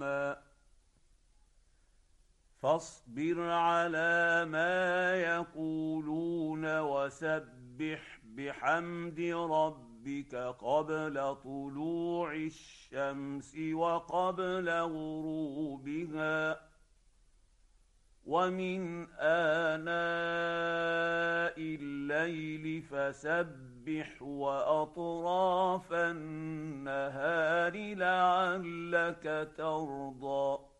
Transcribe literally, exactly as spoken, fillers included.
يوما فاصبر على ما يقولون وسبح بحمد ربك قبل طلوع الشمس وقبل غروبها ومن آناء الليل فسبح وأطراف النهار لعلك ترضى